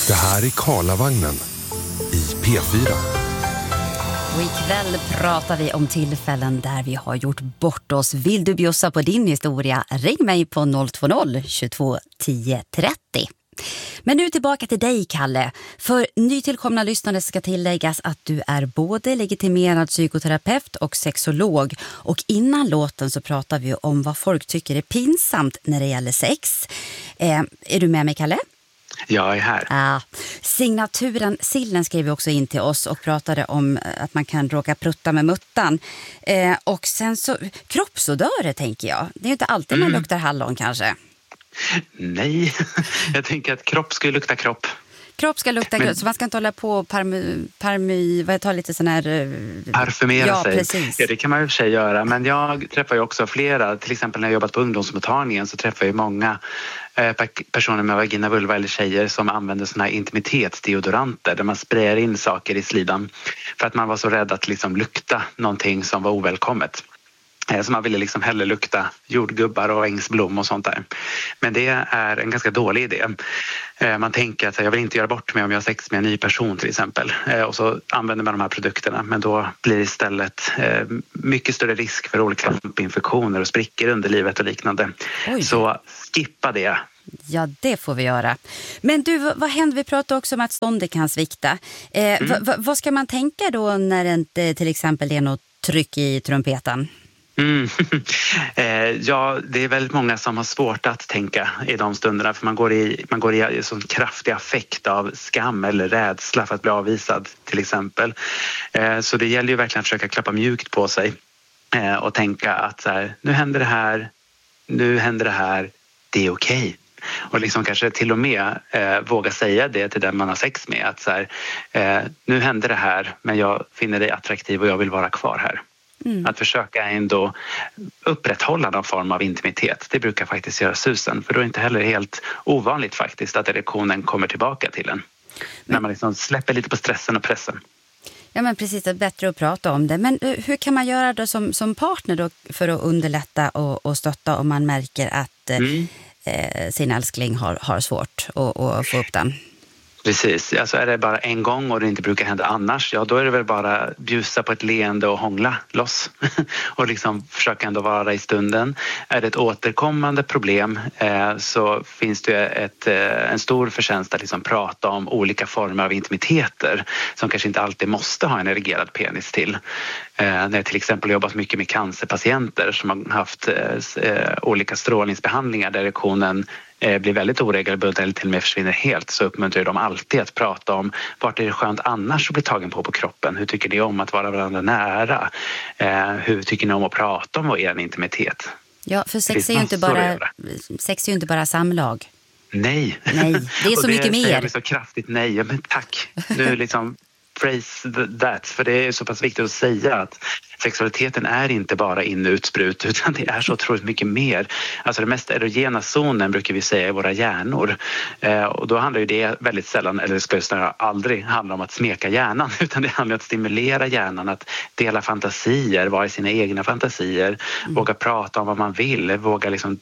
Det här är Karlavagnen i P4. Och ikväll pratar vi om tillfällen där vi har gjort bort oss. Vill du bjussa på din historia? Ring mig på 020 22 10 30. Men nu tillbaka till dig, Kalle. För nytillkomna lyssnare ska tilläggas att du är både legitimerad psykoterapeut och sexolog. Och innan låten så pratar vi om vad folk tycker är pinsamt när det gäller sex. Är du med mig, Kalle? Jag är här. Signaturen Sillen skrev också in till oss och pratade om att man kan råka prutta med muttan. Och sen så kroppsodörer, tänker jag. Det är ju inte alltid man luktar hallon kanske. Nej, jag tänker att kropp ska lukta kropp. Kropp ska lukta kropp, så man ska inte hålla på och ta lite sån här... Parfymera sig. Precis. Ja, det kan man ju för sig göra. Men jag träffar ju också flera, till exempel när jag jobbat på ungdomsmottagningen så träffar jag många personer med vagina, vulva eller tjejer som använder såna här intimitetsdeodoranter där man sprayar in saker i slidan för att man var så rädd att liksom lukta någonting som var ovälkommet. Så man ville liksom hellre lukta jordgubbar och ängsblom och sånt där. Men det är en ganska dålig idé. Man tänker att jag vill inte göra bort mig om jag har sex med en ny person till exempel. Och så använder man de här produkterna. Men då blir det istället mycket större risk för olika infektioner och sprickor under livet och liknande. Oj. Så skippa det. Ja, det får vi göra. Men du, vad händer? Vi pratade också om att ståndet kan svikta. Vad ska man tänka då när det inte till exempel är något tryck i trumpeten? Ja, det är väldigt många som har svårt att tänka i de stunderna för man går i sån kraftig affekt av skam eller rädsla för att bli avvisad till exempel. Så det gäller ju verkligen att försöka klappa mjukt på sig och tänka att så här, nu händer det här, det är okej. Och liksom kanske till och med våga säga det till den man har sex med att så här, nu händer det här men jag finner dig attraktiv och jag vill vara kvar här. Att försöka ändå upprätthålla någon form av intimitet. Det brukar faktiskt göra susen. För då är det inte heller helt ovanligt faktiskt att erektionen kommer tillbaka till en. När man liksom släpper lite på stressen och pressen. Ja, men precis, det är bättre att prata om det. Men hur kan man göra då som partner då för att underlätta och stötta om man märker att sin älskling har svårt att få upp den? Precis, alltså är det bara en gång och det inte brukar hända annars, ja då är det väl bara bjussa på ett leende och hångla loss och liksom försöka ändå vara i stunden. Är det ett återkommande problem så finns det en stor förtjänst att liksom prata om olika former av intimiteter som kanske inte alltid måste ha en erigerad penis till. När jag till exempel jobbat mycket med cancerpatienter som har haft olika strålningsbehandlingar där erektionen blir väldigt oregelbunden eller till och med försvinner helt, så uppmuntrar de alltid att prata om vart är det skönt annars att bli tagen på kroppen. Hur tycker ni om att vara varandra nära? Hur tycker ni om att prata om er intimitet? Ja, för sex är ju inte bara samlag. Nej. Det är så mycket mer. Det är så kraftigt nej. Ja, men tack. Du liksom praise that, för det är så pass viktigt att säga att sexualiteten är inte bara in- och utsprut utan det är så otroligt mycket mer. Alltså den mest erogena zonen brukar vi säga är våra hjärnor. Och då handlar ju det väldigt sällan, eller ska jag snarare aldrig handla om att smeka hjärnan utan det handlar om att stimulera hjärnan, att dela fantasier, vara i sina egna fantasier, våga prata om vad man vill, våga liksom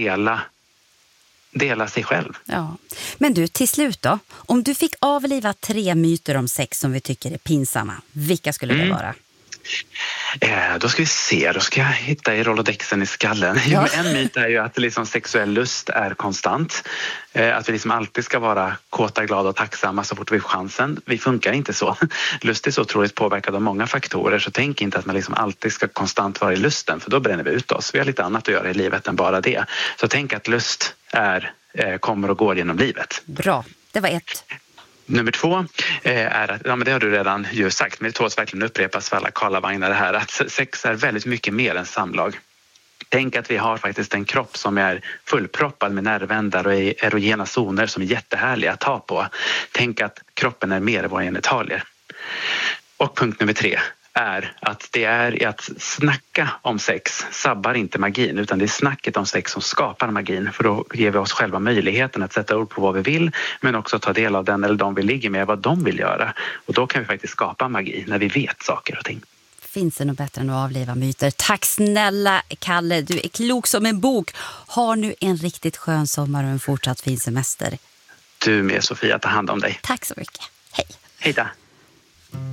dela sig själv. Ja. Men du, till slut då, om du fick avliva 3 myter om sex som vi tycker är pinsamma, vilka skulle det vara? Då ska vi se, då ska jag hitta i Rolodexen i skallen. Ja. En myt är ju att liksom sexuell lust är konstant. Att vi liksom alltid ska vara kåta, glada och tacksamma så fort vi får chansen. Vi funkar inte så. Lust är så otroligt påverkad av många faktorer, så tänk inte att man liksom alltid ska konstant vara i lusten, för då bränner vi ut oss. Vi har lite annat att göra i livet än bara det. Så tänk att lust kommer och går genom livet. Bra, det var 1. Nummer 2 är att, ja men det har du redan ju sagt, men det tåls verkligen upprepas för alla Karlavagnar det här, att sex är väldigt mycket mer än samlag. Tänk att vi har faktiskt en kropp som är fullproppad med nervändar och erogena zoner som är jättehärliga att ta på. Tänk att kroppen är mer än våra genitalier. Och punkt nummer 3 är att det är att snacka om sex sabbar inte magin, utan det är snacket om sex som skapar magin, för då ger vi oss själva möjligheten att sätta ord på vad vi vill, men också ta del av den eller de vi ligger med, vad de vill göra, och då kan vi faktiskt skapa magi när vi vet saker och ting. Finns det något bättre än att avliva myter? Tack snälla Kalle, du är klok som en bok. Har nu en riktigt skön sommar och en fortsatt fin semester. du med, Sofia. Ta hand om dig. Tack så mycket. Hej. Hej då.